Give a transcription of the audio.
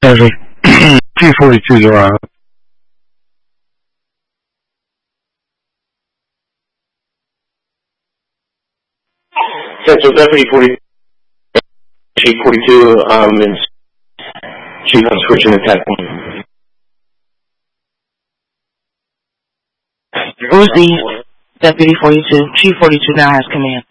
Central P42 Drive. Central Deputy 42, and Chief on switching attack. Who's the Deputy 42? Chief 42 now has command.